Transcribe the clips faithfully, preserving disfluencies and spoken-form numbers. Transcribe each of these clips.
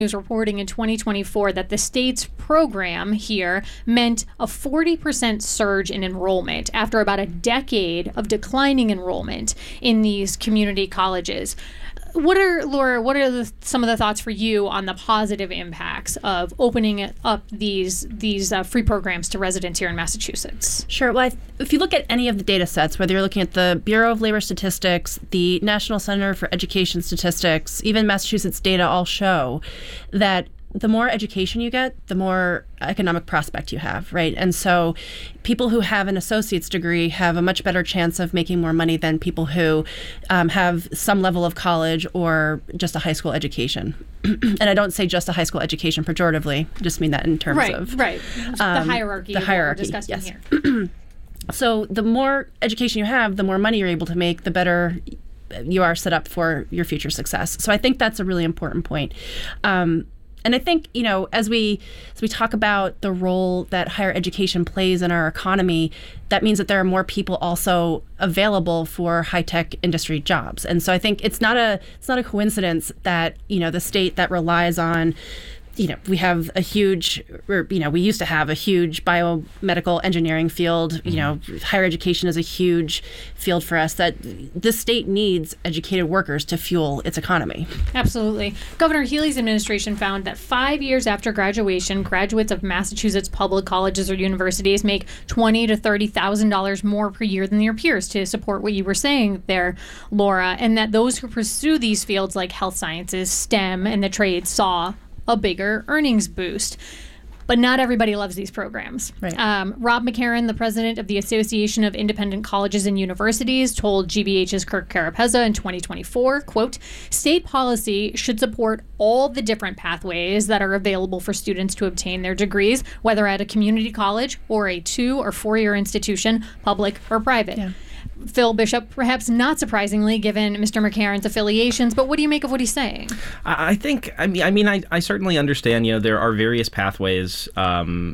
was reporting in twenty twenty-four that the state's program here meant a forty percent surge in enrollment after about a decade of declining enrollment in these community colleges. What are, Laura, what are the, some of the thoughts for you on the positive impacts of opening up these these uh, free programs to residents here in Massachusetts? Sure. Well, I, if you look at any of the data sets, whether you're looking at the Bureau of Labor Statistics, the National Center for Education Statistics, even Massachusetts data all show that the more education you get, the more economic prospect you have, right? And so people who have an associate's degree have a much better chance of making more money than people who um, have some level of college or just a high school education. And I don't say just a high school education pejoratively, I just mean that in terms right, of... Right, right. Um, the hierarchy. The hierarchy, we're discussing yes. Here. So the more education you have, the more money you're able to make, the better you are set up for your future success. So I think that's a really important point. Um, And I think, you know, as we as we talk about the role that higher education plays in our economy, that means that there are more people also available for high-tech industry jobs. And so I think it's not a it's not a coincidence that, you know, the state that relies on, you know, we have a huge, or, you know, we used to have a huge biomedical engineering field. You know, higher education is a huge field for us, that this state needs educated workers to fuel its economy. Absolutely. Governor Healey's administration found that five years after graduation, graduates of Massachusetts public colleges or universities make twenty thousand to thirty thousand dollars more per year than their peers, to support what you were saying there, Laura, and that those who pursue these fields like health sciences, STEM, and the trades saw a bigger earnings boost. But not everybody loves these programs. Right. Um, Rob McCarron, the president of the Association of Independent Colleges and Universities, told G B H's Kirk Carapezza in twenty twenty-four, quote, "State policy should support all the different pathways that are available for students to obtain their degrees, whether at a community college or a two or four-year institution, public or private." Yeah. Phil Bishop, perhaps not surprisingly, given Mister McCarron's affiliations, but what do you make of what he's saying? I think, I mean, I mean, I, I certainly understand, you know, there are various pathways um,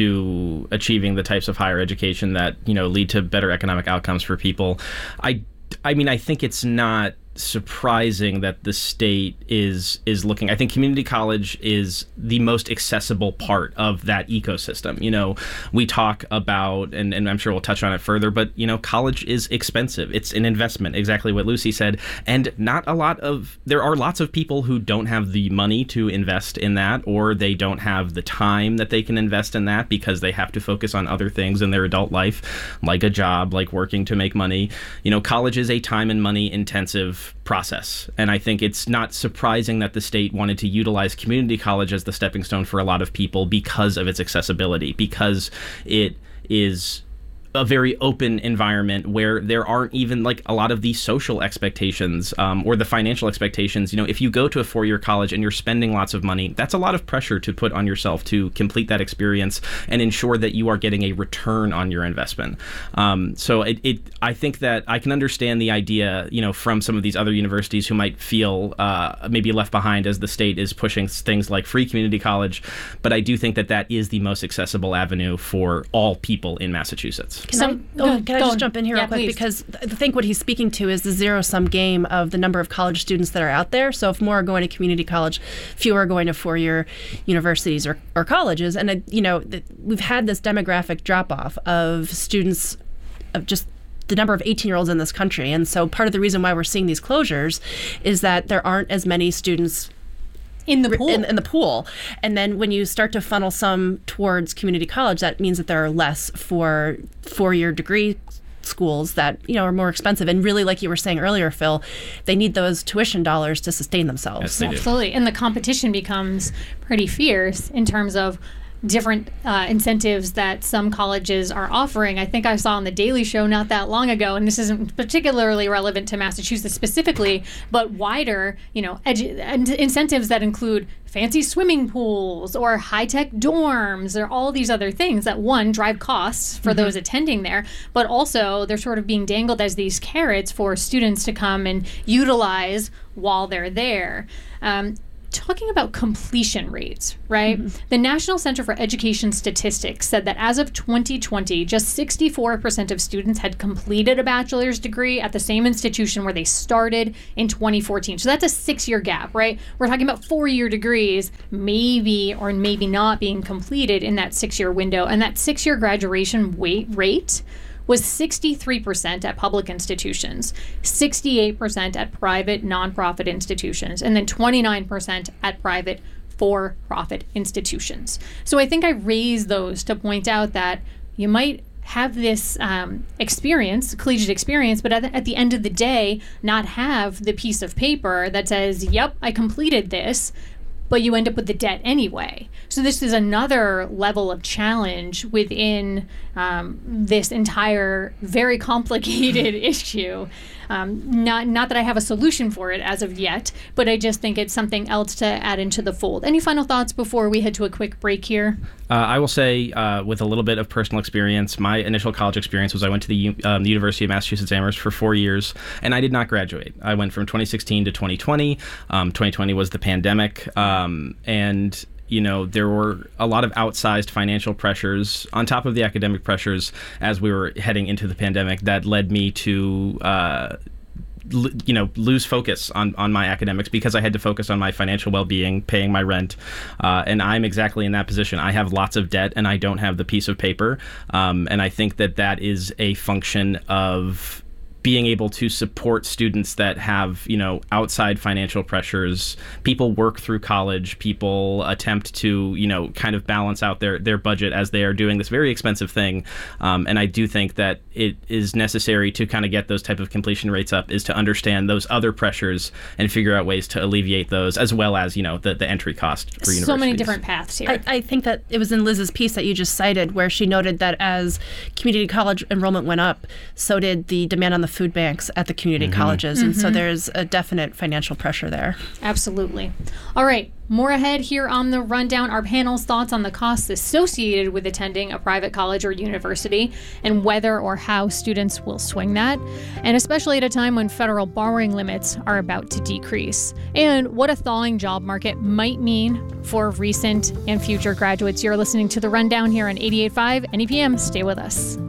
to achieving the types of higher education that, you know, lead to better economic outcomes for people. I, I mean, I think it's not surprising that the state is is looking. I think community college is the most accessible part of that ecosystem. You know, we talk about, and, and I'm sure we'll touch on it further, but, you know, college is expensive. It's an investment, exactly what Lucy said. And not a lot of, there are lots of people who don't have the money to invest in that, or they don't have the time that they can invest in that because they have to focus on other things in their adult life, like a job, like working to make money. You know, college is a time and money intensive process. And I think it's not surprising that the state wanted to utilize community college as the stepping stone for a lot of people because of its accessibility, because it is a very open environment where there aren't even like a lot of the social expectations um, or the financial expectations. You know, if you go to a four-year college and you're spending lots of money, that's a lot of pressure to put on yourself to complete that experience and ensure that you are getting a return on your investment. Um, so it, it, I think that I can understand the idea, you know, from some of these other universities who might feel uh, maybe left behind as the state is pushing things like free community college. But I do think that that is the most accessible avenue for all people in Massachusetts. Can Some, I, oh, can I just on. jump in here yeah, real quick? Please. Because I think what he's speaking to is the zero-sum game of the number of college students that are out there. So if more are going to community college, fewer are going to four-year universities or, or colleges. And, uh, you know, th- we've had this demographic drop-off of students, of just the number of eighteen-year-olds in this country. And so part of the reason why we're seeing these closures is that there aren't as many students in the pool. In, in the pool. And then when you start to funnel some towards community college, that means that there are less for four-year degree schools that, you know, are more expensive. And really, like you were saying earlier, Phil, they need those tuition dollars to sustain themselves. Yes, they do. Absolutely. And the competition becomes pretty fierce in terms of different uh, incentives that some colleges are offering. I think I saw on the Daily Show not that long ago, and this isn't particularly relevant to Massachusetts specifically, but wider, you know, edu- incentives that include fancy swimming pools or high-tech dorms or all these other things that, one, drive costs for mm-hmm. those attending there, but also they're sort of being dangled as these carrots for students to come and utilize while they're there. Um, talking about completion rates, right? Mm-hmm. The National Center for Education Statistics said that as of twenty twenty, just sixty-four percent of students had completed a bachelor's degree at the same institution where they started in twenty fourteen. So that's a six-year gap, right? We're talking about four-year degrees, maybe or maybe not being completed in that six-year window. And that six-year graduation wait rate was sixty-three percent at public institutions, sixty-eight percent at private nonprofit institutions, and then twenty-nine percent at private for-profit institutions. So I think I raised those to point out that you might have this um, experience, collegiate experience, but at the, at the end of the day, not have the piece of paper that says, yep, I completed this, but you end up with the debt anyway. So this is another level of challenge within um, this entire very complicated issue. Um, not not that I have a solution for it as of yet, but I just think it's something else to add into the fold. Any final thoughts before we head to a quick break here? Uh, I will say, uh, with a little bit of personal experience, my initial college experience was I went to the, U- um, the University of Massachusetts Amherst for four years, and I did not graduate. I went from twenty sixteen to twenty twenty. Um, twenty twenty was the pandemic, um, and you know, there were a lot of outsized financial pressures on top of the academic pressures as we were heading into the pandemic that led me to, uh, l- you know, lose focus on, on my academics because I had to focus on my financial well-being, paying my rent. Uh, and I'm exactly in that position. I have lots of debt and I don't have the piece of paper. Um, and I think that that is a function of being able to support students that have, you know, outside financial pressures. People work through college. People attempt to, you know, kind of balance out their, their budget as they are doing this very expensive thing. Um, and I do think that it is necessary to kind of get those type of completion rates up is to understand those other pressures and figure out ways to alleviate those, as well as, you know, the, the entry cost for universities. So many different paths here. I, I think that it was in Liz's piece that you just cited where she noted that as community college enrollment went up, so did the demand on the food banks at the community mm-hmm. colleges. Mm-hmm. And so there's a definite financial pressure there. Absolutely. All right. More ahead here on the rundown, our panel's thoughts on the costs associated with attending a private college or university and whether or how students will swing that, and especially at a time when federal borrowing limits are about to decrease, and what a thawing job market might mean for recent and future graduates. You're listening to The Rundown here on eighty-eight point five N E P M. Stay with us.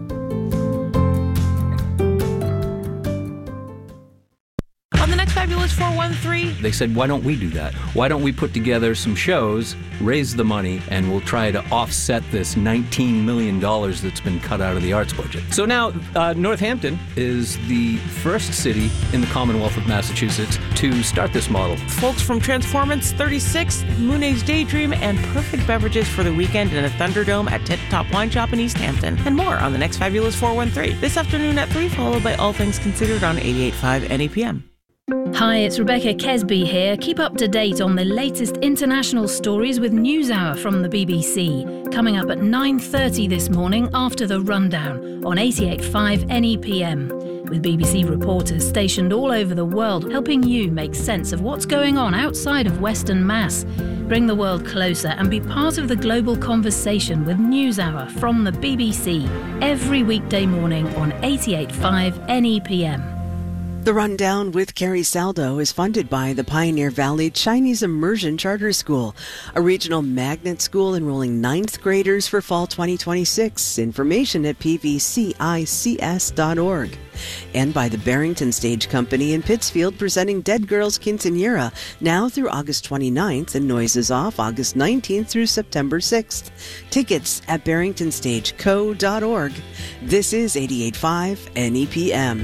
Fabulous four one three. They said, why don't we do that? Why don't we put together some shows, raise the money, and we'll try to offset this nineteen million dollars that's been cut out of the arts budget. So now uh, Northampton is the first city in the Commonwealth of Massachusetts to start this model. Folks from Transformance thirty-six, Moon Age Daydream, and perfect beverages for the weekend in a Thunderdome at Tip Top Wine Shop in East Hampton. And more on the next Fabulous four one three. This afternoon at three, followed by All Things Considered on eighty-eight point five N E P M. Hi, it's Rebecca Kesby here. Keep up to date on the latest international stories with NewsHour from the B B C. Coming up at nine thirty this morning after the rundown on eighty-eight point five N E P M. With B B C reporters stationed all over the world, helping you make sense of what's going on outside of Western Mass. Bring the world closer and be part of the global conversation with NewsHour from the B B C. Every weekday morning on eighty-eight point five N E P M. The Rundown with Carrie Saldo is funded by the Pioneer Valley Chinese Immersion Charter School, a regional magnet school enrolling ninth graders for fall twenty twenty-six. Information at p v c i c s dot org. And by the Barrington Stage Company in Pittsfield, presenting Dead Girls Quinceañera now through August twenty-ninth and Noises Off August nineteenth through September sixth. Tickets at barrington stage co dot org. This is eighty-eight point five N E P M.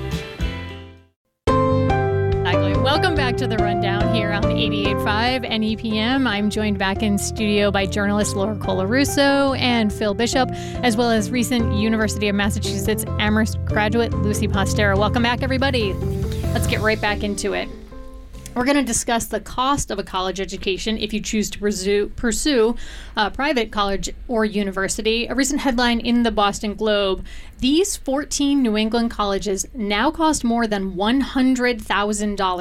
Welcome back to The Rundown here on eighty-eight point five N E P M. I'm joined back in studio by journalist Laura Colarusso and Phil Bishop, as well as recent University of Massachusetts Amherst graduate Lucy Postera. Welcome back, everybody. Let's get right back into it. We're going to discuss the cost of a college education if you choose to pursue, pursue a private college or university. A recent headline in the Boston Globe: these fourteen New England colleges now cost more than one hundred thousand dollars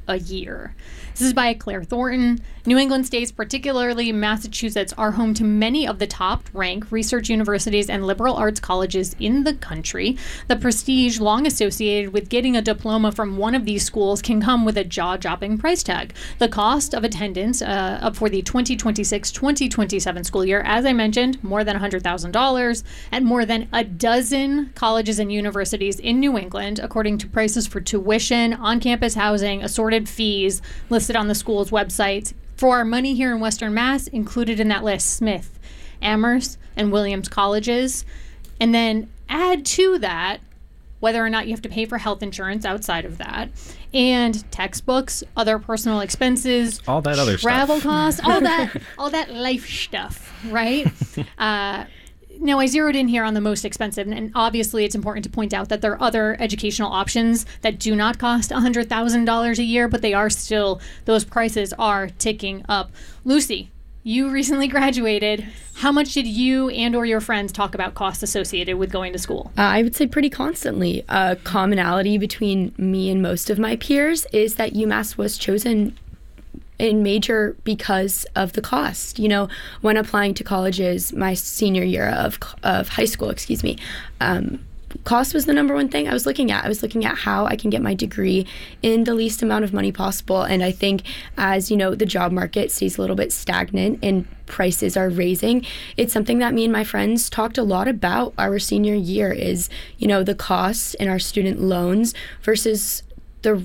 a year. This is by Claire Thornton. New England states, particularly Massachusetts, are home to many of the top-ranked research universities and liberal arts colleges in the country. The prestige long associated with getting a diploma from one of these schools can come with a jaw-dropping price tag. The cost of attendance uh, up for the twenty twenty-six twenty twenty-seven school year, as I mentioned, more than one hundred thousand dollars at more than a dozen colleges and universities in New England, according to prices for tuition, on-campus housing, assorted fees listed on the school's website. For our money here in Western Mass, included in that list, Smith, Amherst, and Williams colleges. And then add to that whether or not you have to pay for health insurance outside of that, and textbooks, other personal expenses, all that other travel stuff. costs, all that, all that life stuff, right? uh, Now, I zeroed in here on the most expensive, and obviously it's important to point out that there are other educational options that do not cost one hundred thousand dollars a year, but they are still, those prices are ticking up. Lucy, you recently graduated. How much did you and or your friends talk about costs associated with going to school? Uh, I would say pretty constantly. A commonality between me and most of my peers is that UMass was chosen in major because of the cost. You know, when applying to colleges my senior year of of high school, excuse me, um, cost was the number one thing I was looking at. I was looking at how I can get my degree in the least amount of money possible. And I think as, you know, the job market stays a little bit stagnant and prices are raising, it's something that me and my friends talked a lot about our senior year is, you know, the costs in our student loans versus the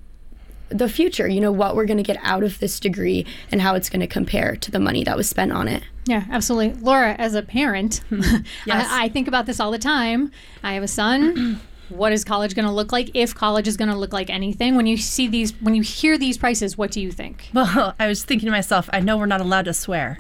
the future, you know, what we're going to get out of this degree and how it's going to compare to the money that was spent on it. Yeah, absolutely. Laura, as a parent, Yes. I, I think about this all the time. I have a son. What is college going to look like? If college is going to look like anything, when you see these, when you hear these prices, what do you think? Well, I was thinking to myself, I know we're not allowed to swear.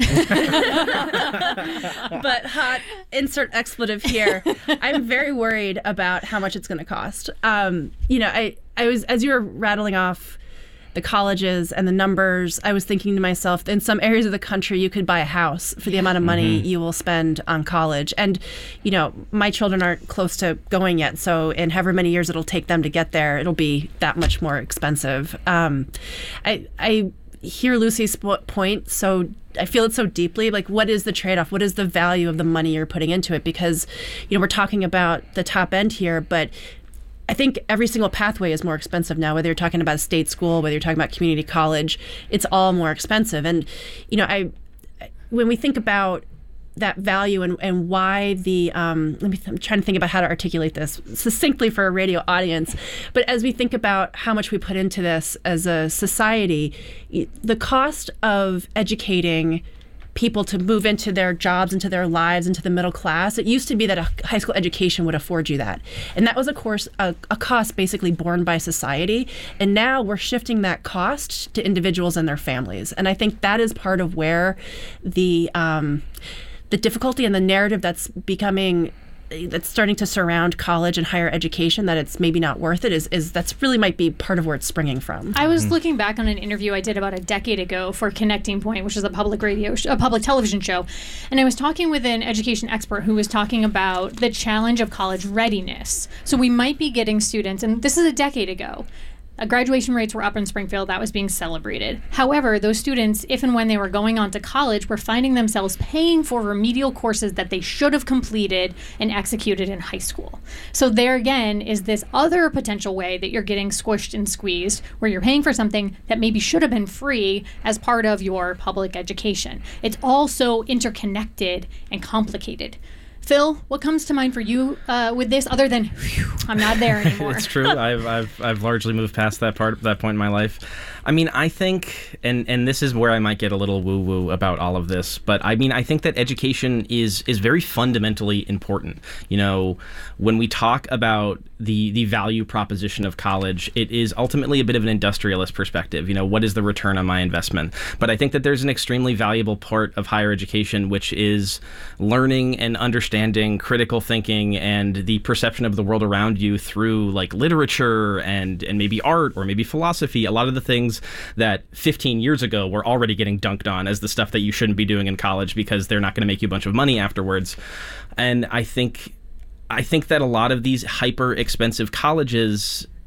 But hot, insert expletive here. I'm very worried about how much it's going to cost. Um, you know, I, I was, as you were rattling off the colleges and the numbers, I was thinking to myself, in some areas of the country, you could buy a house for the amount of money mm-hmm. you will spend on college. And, you know, my children aren't close to going yet, so in however many years it'll take them to get there, it'll be that much more expensive. Um, I, I hear Lucy's point, so I feel it so deeply. Like, what is the trade-off? What is the value of the money you're putting into it? Because, you know, we're talking about the top end here, but I think every single pathway is more expensive now, whether you're talking about a state school, whether you're talking about community college, it's all more expensive. And, you know, I, when we think about that value and, and why the, um, let me, th- I'm trying to think about how to articulate this succinctly for a radio audience. But as we think about how much we put into this as a society, the cost of educating people to move into their jobs, into their lives, into the middle class. It used to be that a high school education would afford you that. And that was, of course, a, a cost basically borne by society. And now we're shifting that cost to individuals and their families. And I think that is part of where the um, the difficulty and the narrative that's becoming that's starting to surround college and higher education, that it's maybe not worth it, is, is that's really might be part of where it's springing from. I was mm-hmm. looking back on an interview I did about a decade ago for Connecting Point, which is a public radio, sh- a public television show, and I was talking with an education expert who was talking about the challenge of college readiness. So we might be getting students, and this is a decade ago, Uh, graduation rates were up in Springfield. That was being celebrated. However, those students, if and when they were going on to college, were finding themselves paying for remedial courses that they should have completed and executed in high school. So there again is this other potential way that you're getting squished and squeezed, where you're paying for something that maybe should have been free as part of your public education. It's all so interconnected and complicated. Phil, what comes to mind for you uh, with this, other than whew, I'm not there anymore? It's true. I've I've I've largely moved past that part, that point in my life. I mean, I think, and and this is where I might get a little woo-woo about all of this, but I mean, I think that education is is very fundamentally important. You know, when we talk about the the value proposition of college, it is ultimately a bit of an industrialist perspective. You know, what is the return on my investment? But I think that there's an extremely valuable part of higher education, which is learning and understanding critical thinking and the perception of the world around you through like literature and and maybe art or maybe philosophy. A lot of the things that fifteen years ago were already getting dunked on as the stuff that you shouldn't be doing in college because they're not going to make you a bunch of money afterwards. And I think I think that a lot of these hyper expensive colleges,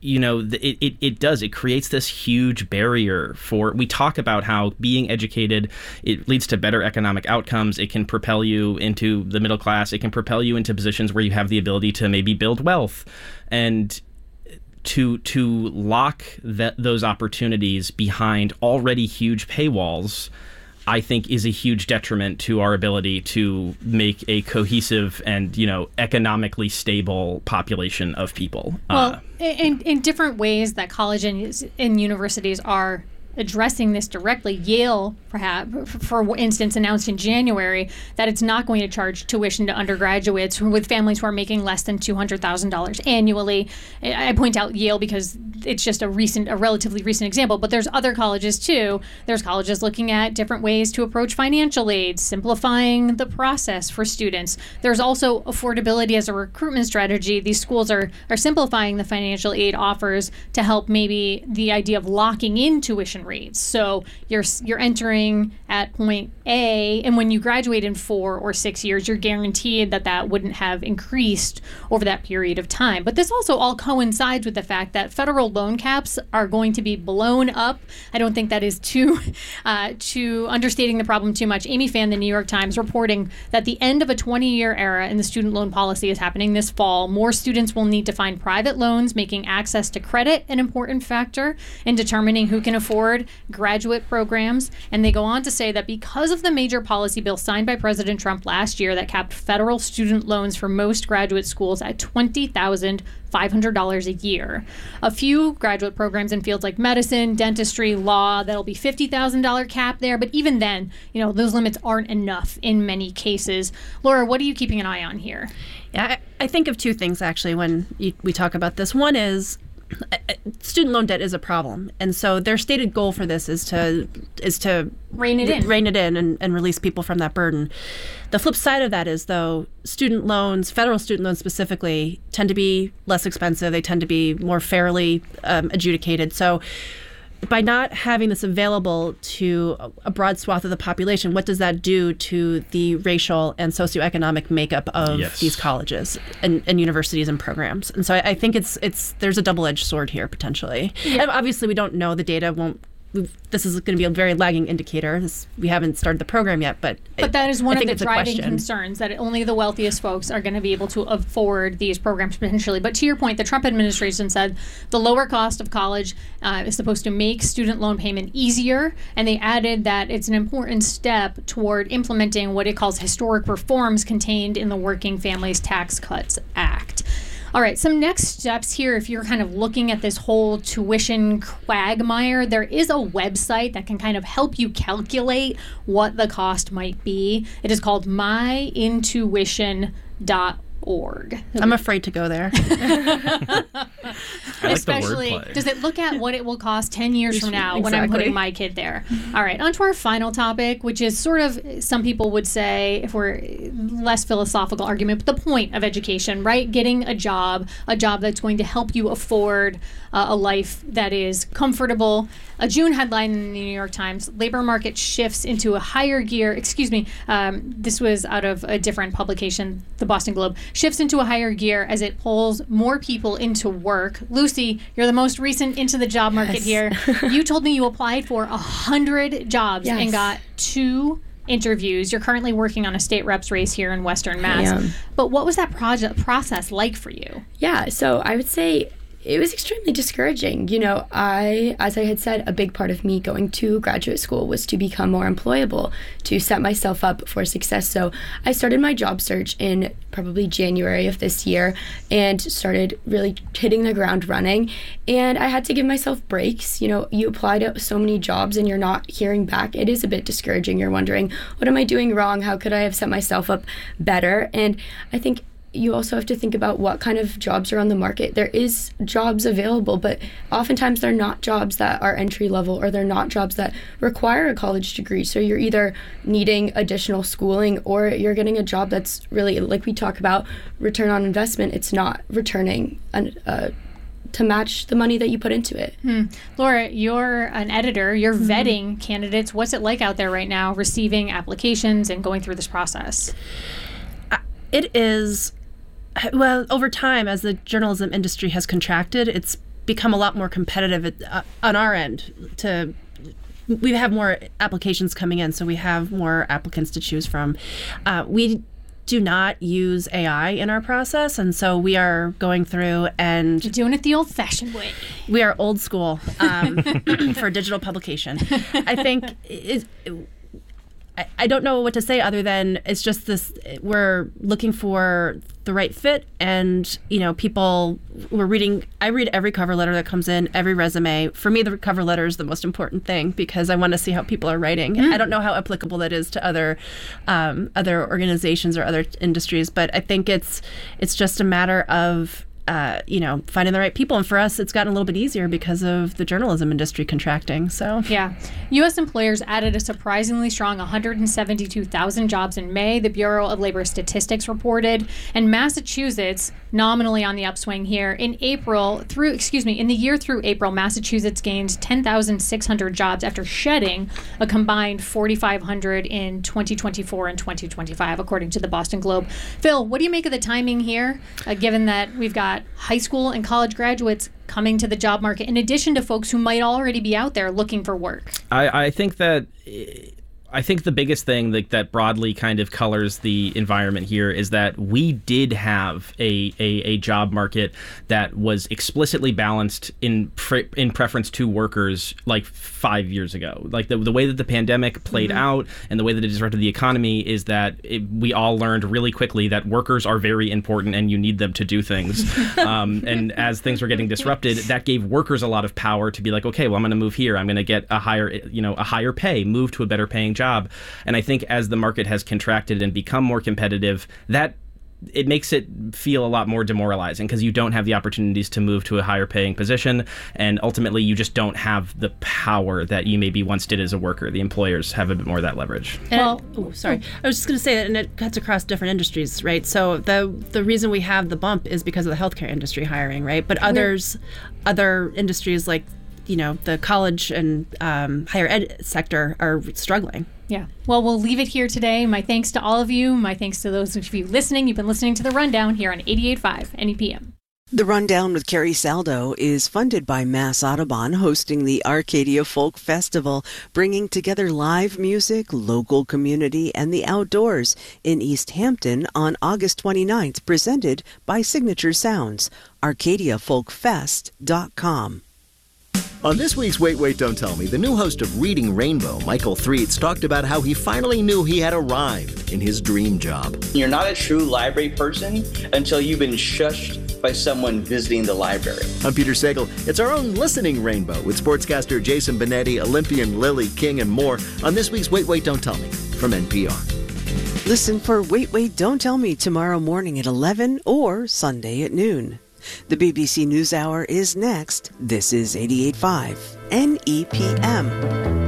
you know, it, it, it does. It creates this huge barrier for, we talk about how being educated, it leads to better economic outcomes. It can propel you into the middle class. It can propel you into positions where you have the ability to maybe build wealth. And to to lock that, those opportunities behind already huge paywalls, I think is a huge detriment to our ability to make a cohesive and, you know, economically stable population of people. Well, uh, in, in different ways that college and, and universities are addressing this directly. Yale, perhaps, for instance, announced in January that it's not going to charge tuition to undergraduates with families who are making less than two hundred thousand dollars annually. I point out Yale because it's just a recent, a relatively recent example, but there's other colleges too. There's colleges looking at different ways to approach financial aid, simplifying the process for students. There's also affordability as a recruitment strategy. These schools are, are simplifying the financial aid offers to help maybe the idea of locking in tuition rates. So you're you're entering at point A, and when you graduate in four or six years, you're guaranteed that that wouldn't have increased over that period of time. But this also all coincides with the fact that federal loan caps are going to be blown up. I don't think that is too uh, too understating the problem too much. Amy Phan, the New York Times, reporting that the end of a twenty-year era in the student loan policy is happening this fall. More students will need to find private loans, making access to credit an important factor in determining who can afford graduate programs. And they go on to say that because of the major policy bill signed by President Trump last year that capped federal student loans for most graduate schools at twenty thousand five hundred dollars a year. A few graduate programs in fields like medicine, dentistry, law, that'll be fifty thousand dollars cap there. But even then, you know, those limits aren't enough in many cases. Laura, what are you keeping an eye on here? Yeah, I, I think of two things actually when you, we talk about this. One is student loan debt is a problem, and so their stated goal for this is to is to rein it in, rein it in, and, and release people from that burden. The flip side of that is, though, student loans, federal student loans specifically, tend to be less expensive. They tend to be more fairly um, adjudicated. So by not having this available to a broad swath of the population, what does that do to the racial and socioeconomic makeup of yes. these colleges and, and universities and programs? And so I, I think it's it's there's a double-edged sword here potentially. Yeah. And obviously, we don't know. The data won't. This is going to be a very lagging indicator. This, we haven't started the program yet, but but that is one I of the it's driving concerns, that only the wealthiest folks are going to be able to afford these programs potentially. But to your point, the Trump administration said the lower cost of college uh, is supposed to make student loan payment easier, and they added that it's an important step toward implementing what it calls historic reforms contained in the Working Families Tax Cuts Act. All right, some next steps here, if you're kind of looking at this whole tuition quagmire, there is a website that can kind of help you calculate what the cost might be. It is called my intuition dot org. I'm afraid to go there. I like Especially, the wordplay. does it look at what it will cost ten years from now when I'm Exactly. putting my kid there? All right, on to our final topic, which is sort of, some people would say, if we're less philosophical argument, but the point of education, right? Getting a job, a job that's going to help you afford uh, a life that is comfortable. A June headline in the New York Times, labor market shifts into a higher gear, excuse me, um, this was out of a different publication, the Boston Globe, shifts into a higher gear as it pulls more people into work. Lucy, you're the most recent into the job market Yes. here. You told me you applied for a hundred jobs Yes. and got two interviews. You're currently working on a state reps race here in Western Mass. am. But what was that project process like for you? Yeah, so I would say it was extremely discouraging. You know, I, as I had said, a big part of me going to graduate school was to become more employable, to set myself up for success. So I started my job search in probably January of this year and started really hitting the ground running. And I had to give myself breaks. You know, you apply to so many jobs and you're not hearing back. It is a bit discouraging. You're wondering, what am I doing wrong? How could I have set myself up better? And I think you also have to think about what kind of jobs are on the market. There is jobs available, but oftentimes they're not jobs that are entry level, or they're not jobs that require a college degree. So you're either needing additional schooling, or you're getting a job that's really, like we talk about, return on investment. It's not returning an, uh, to match the money that you put into it. Hmm. Laura, you're an editor. You're mm-hmm. vetting candidates. What's it like out there right now, receiving applications and going through this process? Uh, it is... Well, over time, as the journalism industry has contracted, it's become a lot more competitive at, uh, on our end. To we have more applications coming in, so we have more applicants to choose from. Uh, we do not use A I in our process, and so we are going through and You're doing it the old-fashioned way. We are old school um, for digital publication. I think it, it, I, I don't know what to say other than it's just this. We're looking for the right fit, and you know, people. We're reading. I read every cover letter that comes in, every resume. For me, the cover letter is the most important thing because I want to see how people are writing. Mm. I don't know how applicable that is to other um, other organizations or other industries, but I think it's it's just a matter of. Uh, you know, finding the right people. And for us, it's gotten a little bit easier because of the journalism industry contracting. So yeah. U S employers added a surprisingly strong one hundred seventy-two thousand jobs in May, the Bureau of Labor Statistics reported. And Massachusetts, nominally on the upswing here, in April, through, excuse me, in the year through April, Massachusetts gained ten thousand six hundred jobs after shedding a combined four thousand five hundred in twenty twenty-four and twenty twenty-five, according to the Boston Globe. Phil, what do you make of the timing here, uh, given that we've got high school and college graduates coming to the job market, in addition to folks who might already be out there looking for work? I, I think that I think the biggest thing that, that broadly kind of colors the environment here is that we did have a, a, a job market that was explicitly balanced in pre, in preference to workers like five years ago. Like the, the way that the pandemic played mm-hmm. out and the way that it disrupted the economy is that it, we all learned really quickly that workers are very important and you need them to do things. um, and as things were getting disrupted, that gave workers a lot of power to be like, okay, well, I'm going to move here. I'm going to get a higher, you know, a higher pay, move to a better paying job. And I think as the market has contracted and become more competitive, that it makes it feel a lot more demoralizing because you don't have the opportunities to move to a higher paying position. And ultimately, you just don't have the power that you maybe once did as a worker. The employers have a bit more of that leverage. And well, oh, sorry. I was just going to say that, and it cuts across different industries, right? So the the reason we have the bump is because of the healthcare industry hiring, right? But others, other industries like, you know, the college and um, higher ed sector are struggling. Yeah. Well, we'll leave it here today. My thanks to all of you. My thanks to those of you listening. You've been listening to The Rundown here on eighty-eight point five N E P M. The Rundown with Carrie Saldo is funded by Mass Audubon, hosting the Arcadia Folk Festival, bringing together live music, local community, and the outdoors in East Hampton on August twenty-ninth, presented by Signature Sounds. arcadia folk fest dot com. On this week's Wait, Wait, Don't Tell Me, the new host of Reading Rainbow, Michael Threets, talked about how he finally knew he had arrived in his dream job. You're not a true library person until you've been shushed by someone visiting the library. I'm Peter Sagal. It's our own listening rainbow with sportscaster Jason Benetti, Olympian Lily King, and more on this week's Wait, Wait, Don't Tell Me from N P R. Listen for Wait, Wait, Don't Tell Me tomorrow morning at eleven or Sunday at noon. The B B C NewsHour is next. This is eighty-eight point five N E P M.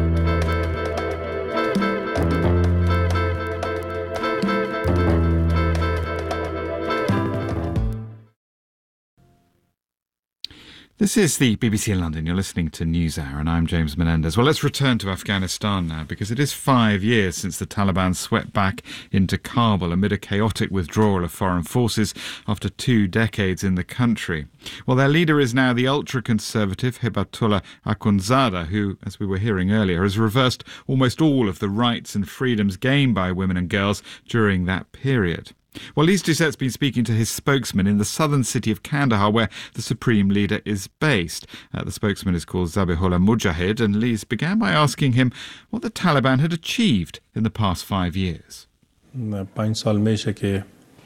This is the B B C in London. You're listening to NewsHour, and I'm James Menendez. Well, let's return to Afghanistan now, because it is five years since the Taliban swept back into Kabul amid a chaotic withdrawal of foreign forces after two decades in the country. Well, their leader is now the ultra-conservative Hibatullah Akhundzada, who, as we were hearing earlier, has reversed almost all of the rights and freedoms gained by women and girls during that period. Well, Lise Doucette's been speaking to his spokesman in the southern city of Kandahar, where the supreme leader is based. Uh, the spokesman is called Zabihullah Mujahid, and Lise began by asking him what the Taliban had achieved in the past five years. It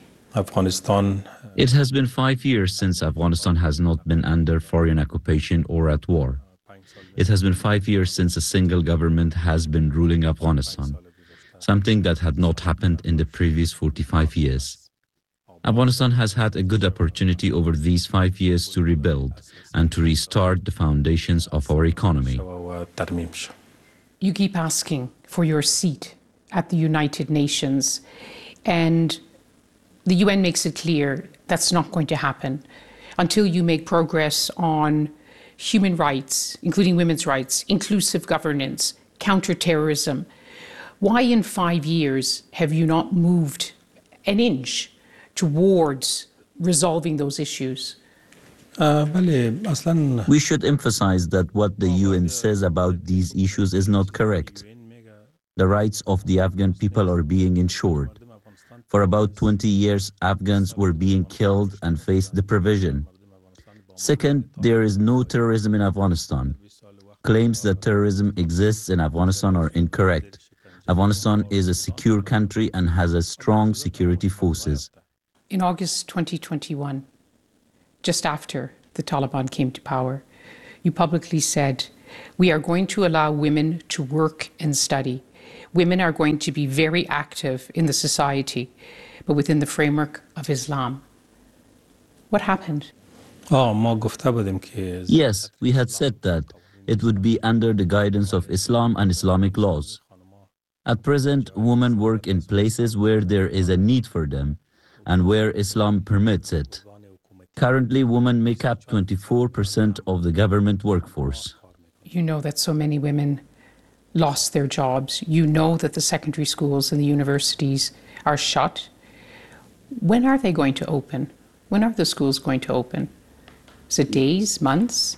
has been five years since Afghanistan has not been under foreign occupation or at war. It has been five years since a single government has been ruling Afghanistan, something that had not happened in the previous forty-five years. Afghanistan has had a good opportunity over these five years to rebuild and to restart the foundations of our economy. You keep asking for your seat at the United Nations, and the U N makes it clear that's not going to happen until you make progress on human rights, including women's rights, inclusive governance, counterterrorism. Why in five years have you not moved an inch towards resolving those issues? We should emphasize that what the U N says about these issues is not correct. The rights of the Afghan people are being ensured. For about twenty years, Afghans were being killed and faced deprivation. Second, there is no terrorism in Afghanistan. Claims that terrorism exists in Afghanistan are incorrect. Afghanistan is a secure country and has a strong security forces. In August twenty twenty-one, just after the Taliban came to power, you publicly said, "We are going to allow women to work and study. Women are going to be very active in the society, but within the framework of Islam." What happened? Yes, we had said that it would be under the guidance of Islam and Islamic laws. At present, women work in places where there is a need for them and where Islam permits it. Currently, women make up twenty-four percent of the government workforce. You know that so many women lost their jobs. You know that the secondary schools and the universities are shut. When are they going to open? When are the schools going to open? Is it days, months?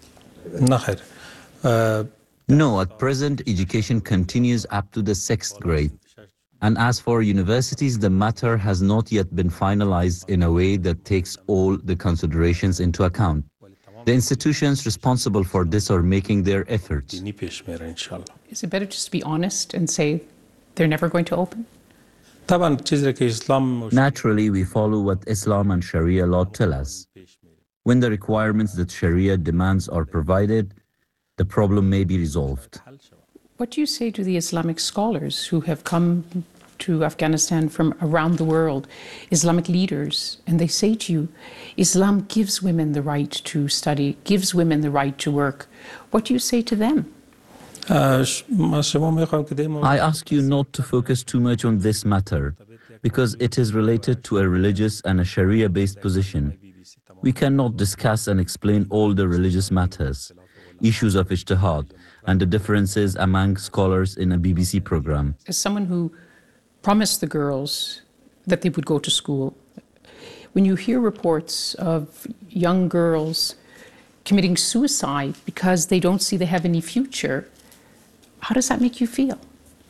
No, at present, education continues up to the sixth grade. And as for universities, the matter has not yet been finalized in a way that takes all the considerations into account. The institutions responsible for this are making their efforts. Is it better just to be honest and say they're never going to open? Naturally, we follow what Islam and Sharia law tell us. When the requirements that Sharia demands are provided, the problem may be resolved. What do you say to the Islamic scholars who have come to Afghanistan from around the world, Islamic leaders, and they say to you, Islam gives women the right to study, gives women the right to work. What do you say to them? I ask you not to focus too much on this matter, because it is related to a religious and a Sharia-based position. We cannot discuss and explain all the religious matters, issues of ijtihad, and the differences among scholars in a B B C program. As someone who promised the girls that they would go to school, when you hear reports of young girls committing suicide because they don't see they have any future, how does that make you feel?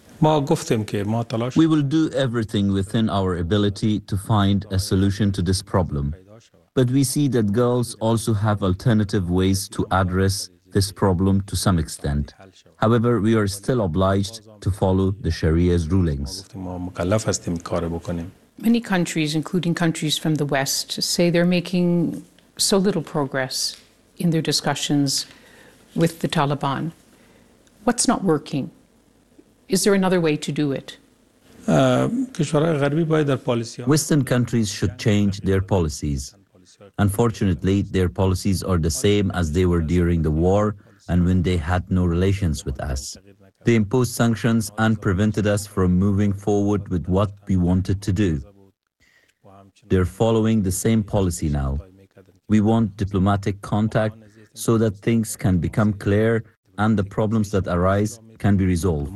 We will do everything within our ability to find a solution to this problem. But we see that girls also have alternative ways to address this problem to some extent. However, we are still obliged to follow the Sharia's rulings. Many countries, including countries from the West, say they're making so little progress in their discussions with the Taliban. What's not working? Is there another way to do it? Western countries should change their policies. Unfortunately, their policies are the same as they were during the war and when they had no relations with us. They imposed sanctions and prevented us from moving forward with what we wanted to do. They're following the same policy now. We want diplomatic contact so that things can become clear and the problems that arise can be resolved.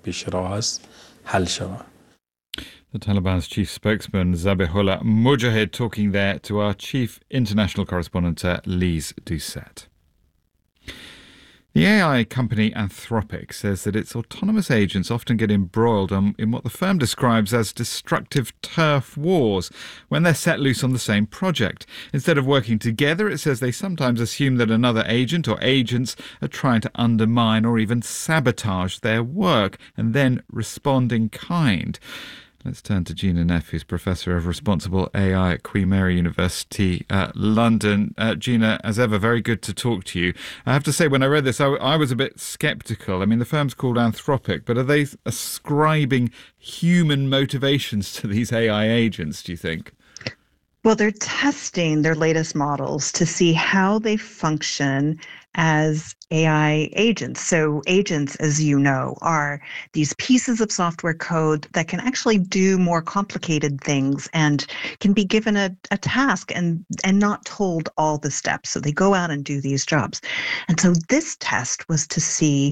The Taliban's chief spokesman, Zabihullah Mujahid, talking there to our chief international correspondent, uh, Lise Doucette. The A I company Anthropic says that its autonomous agents often get embroiled on, in what the firm describes as destructive turf wars when they're set loose on the same project. Instead of working together, it says they sometimes assume that another agent or agents are trying to undermine or even sabotage their work and then respond in kind. Let's turn to Gina Neff, who's Professor of Responsible A I at Queen Mary University, uh, London. Uh, Gina, as ever, very good to talk to you. I have to say, when I read this, I, I was a bit sceptical. I mean, the firm's called Anthropic, but are they ascribing human motivations to these A I agents, do you think? Well, they're testing their latest models to see how they function as A I agents. So agents, as you know, are these pieces of software code that can actually do more complicated things and can be given a, a task and, and not told all the steps. So they go out and do these jobs. And so this test was to see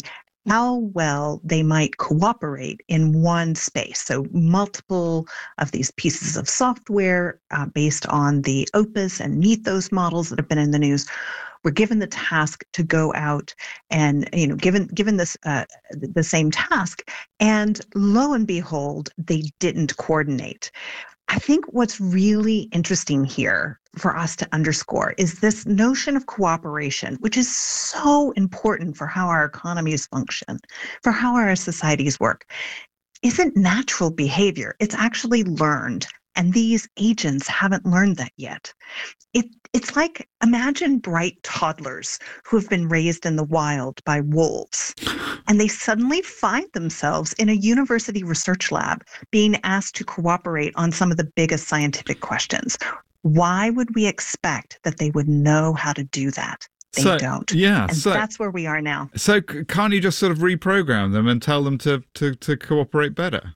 how well they might cooperate in one space. So multiple of these pieces of software uh, based on the Opus and Mythos models that have been in the news were given the task to go out and, you know, given given this uh, the same task, and lo and behold, they didn't coordinate. I think what's really interesting here for us to underscore is this notion of cooperation, which is so important for how our economies function, for how our societies work, isn't natural behavior. It's actually learned. And these agents haven't learned that yet. It, it's like, imagine bright toddlers who have been raised in the wild by wolves, and they suddenly find themselves in a university research lab being asked to cooperate on some of the biggest scientific questions. Why would we expect that they would know how to do that? They so, don't. Yeah, and so, that's where we are now. So can't you just sort of reprogram them and tell them to, to, to cooperate better?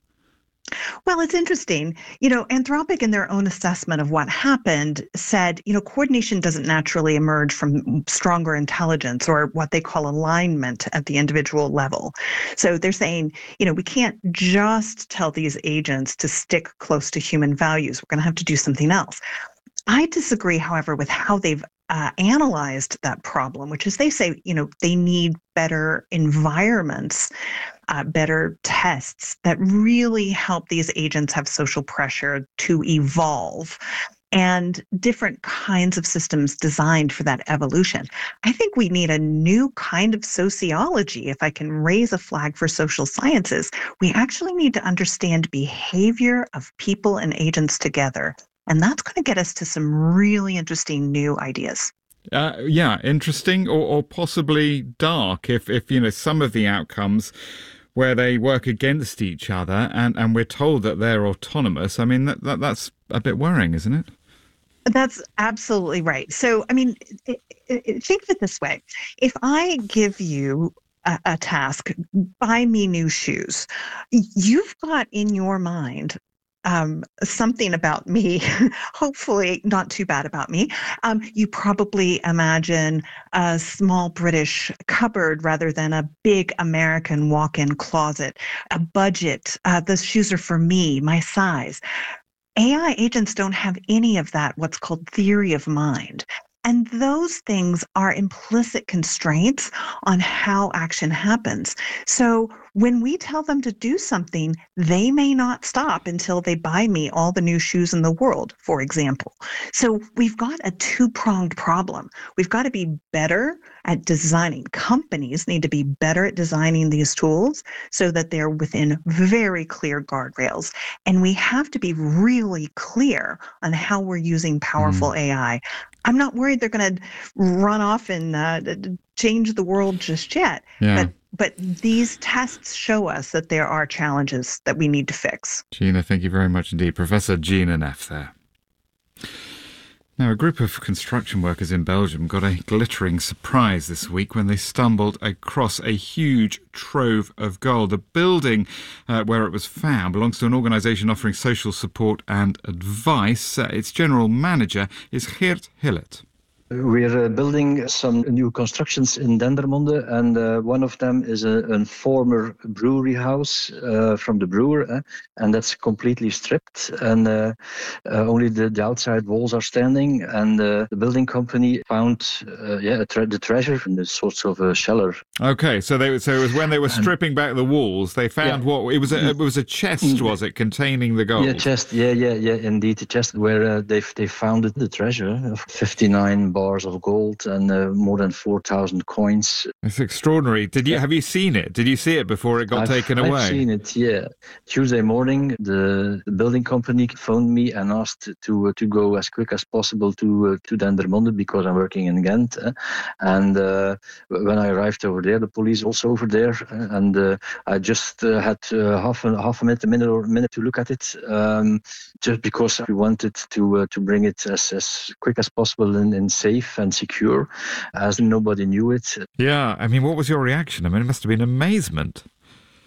Well, it's interesting. You know, Anthropic, in their own assessment of what happened, said, you know, coordination doesn't naturally emerge from stronger intelligence or what they call alignment at the individual level. So they're saying, you know, we can't just tell these agents to stick close to human values. We're going to have to do something else. I disagree, however, with how they've uh, analyzed that problem, which is they say, you know, they need better environments, uh, better tests that really help these agents have social pressure to evolve, and different kinds of systems designed for that evolution. I think we need a new kind of sociology. If I can raise a flag for social sciences, we actually need to understand behavior of people and agents together. And that's going to get us to some really interesting new ideas. Uh, yeah, interesting or, or possibly dark if, if, you know, some of the outcomes where they work against each other and, and we're told that they're autonomous. I mean, that, that that's a bit worrying, isn't it? That's absolutely right. So, I mean, it, it, think of it this way. If I give you a, a task, buy me new shoes, you've got in your mind Um, something about me, hopefully not too bad about me. Um, you probably imagine a small British cupboard rather than a big American walk-in closet, a budget. Uh, the shoes are for me, my size. A I agents don't have any of that, what's called theory of mind. And those things are implicit constraints on how action happens. So when we tell them to do something, they may not stop until they buy me all the new shoes in the world, for example. So we've got a two-pronged problem. We've got to be better at designing. Companies need to be better at designing these tools so that they're within very clear guardrails. And we have to be really clear on how we're using powerful mm. A I. I'm not worried they're going to run off and uh, change the world just yet. Yeah. But but these tests show us that there are challenges that we need to fix. Gina, thank you very much indeed. Professor Gina Neff there. Now, a group of construction workers in Belgium got a glittering surprise this week when they stumbled across a huge trove of gold. The building uh, where it was found belongs to an organisation offering social support and advice. Uh, its general manager is Geert Hillet. We're uh, building some new constructions in Dendermonde, and uh, one of them is a, a former brewery house uh, from the brewer, eh? and that's completely stripped, and uh, uh, only the, the outside walls are standing. And uh, the building company found, uh, yeah, tre- the treasure in this sort of a cellar. Okay, so they so it was when they were stripping back the walls, they found yeah. what it was. A, it was a chest, was it, containing the gold? Yeah, chest. Yeah, yeah, yeah. Indeed, the chest where uh, they they found it, the treasure of fifty-nine bars of gold and uh, more than four thousand coins. It's extraordinary. Did you have you seen it? Did you see it before it got I've, taken away? I've seen it. Yeah. Tuesday morning, the, the building company phoned me and asked to uh, to go as quick as possible to uh, to Dendermonde because I'm working in Ghent. Uh, and uh, when I arrived over there, the police also over there, uh, and uh, I just uh, had uh, half a half a minute, a minute or a minute to look at it, um, just because we wanted to uh, to bring it as as quick as possible and, and safe and secure, as nobody knew it. Yeah, I mean, what was your reaction? I mean, it must have been amazement.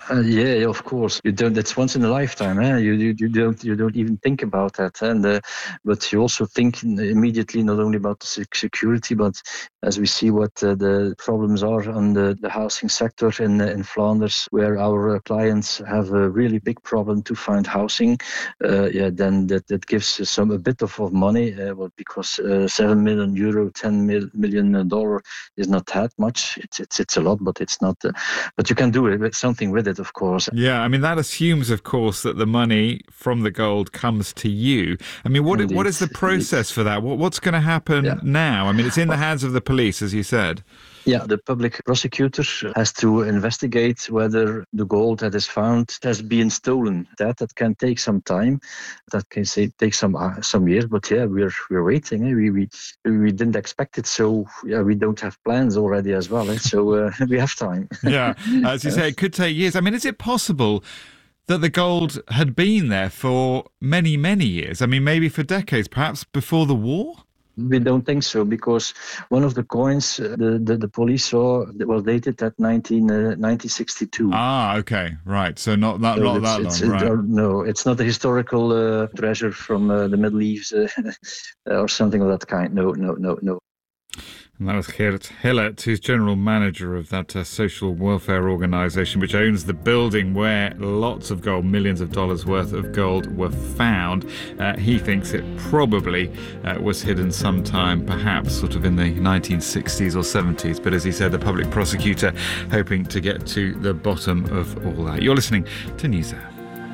Uh, yeah, of course. You don't. That's once in a lifetime. Eh? You, you you don't you don't even think about that. And uh, but you also think immediately not only about the security, but as we see what uh, the problems are on the, the housing sector in in Flanders, where our uh, clients have a really big problem to find housing. Uh, yeah, then that, that gives some a bit of, of money. Uh, well, because uh, seven million euro, ten mil, million dollar is not that much. It's it's it's a lot, but it's not. Uh, but you can do it something with it. Of course. Yeah, I mean, that assumes, of course, that the money from the gold comes to you. I mean, what Indeed. what is the process Indeed. for that? What, what's going to happen yeah. now? I mean, it's in the hands of the police, as you said. Yeah, the public prosecutor has to investigate whether the gold that is found has been stolen. That that can take some time. That can say take some uh, some years. But yeah, we're we're waiting. Eh? We we we didn't expect it, so yeah, we don't have plans already as well. Eh? So uh, we have time. Yeah, as you say, it could take years. I mean, is it possible that the gold had been there for many many years? I mean, maybe for decades, perhaps before the war. We don't think so, because one of the coins uh, the, the the police saw that was dated at nineteen sixty-two. Ah, okay, right. So not that so not it's, that long, it's, right? Uh, no, it's not a historical uh, treasure from uh, the Middle East uh, or something of that kind. No, no, no, no. And that was Geert Hillert, who's general manager of that uh, social welfare organisation which owns the building where lots of gold, millions of dollars worth of gold were found. Uh, he thinks it probably uh, was hidden sometime, perhaps sort of in the nineteen sixties or seventies. But as he said, the public prosecutor hoping to get to the bottom of all that. You're listening to NewsHour.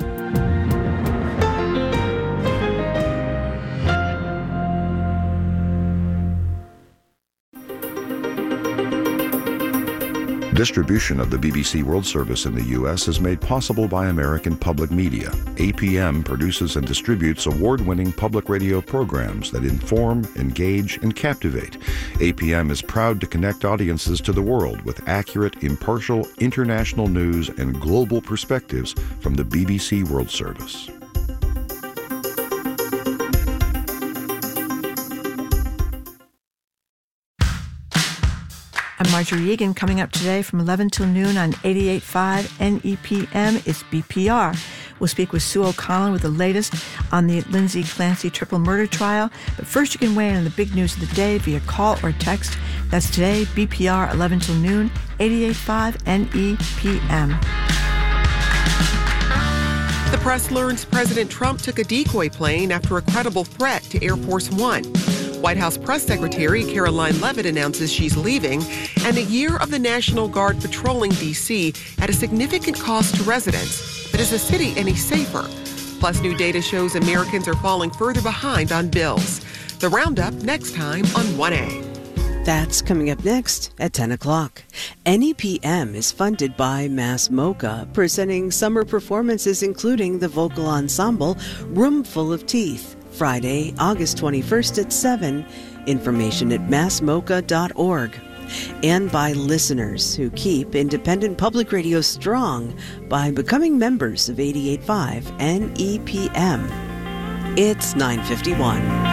Distribution of the B B C World Service in the U S is made possible by American Public Media. A P M produces and distributes award-winning public radio programs that inform, engage, and captivate. A P M is proud to connect audiences to the world with accurate, impartial, international news and global perspectives from the B B C World Service. I'm Marjorie Egan. Coming up today from eleven till noon on eighty-eight point five N E P M, it's B P R. We'll speak with Sue O'Connell with the latest on the Lindsay Clancy triple murder trial. But first, you can weigh in on the big news of the day via call or text. That's today, B P R, eleven till noon, eighty-eight point five N E P M. The press learns President Trump took a decoy plane after a credible threat to Air Force One. White House Press Secretary Caroline Leavitt announces she's leaving, and a year of the National Guard patrolling D C at a significant cost to residents. But is the city any safer? Plus, new data shows Americans are falling further behind on bills. The Roundup next time on one A. That's coming up next at ten o'clock. N E P M is funded by Mass Mocha, presenting summer performances including the vocal ensemble Room Full of Teeth. Friday, August twenty-first at seven. Information at mass mocha dot org. And by listeners who keep independent public radio strong by becoming members of eighty-eight point five N E P M. It's nine fifty-one.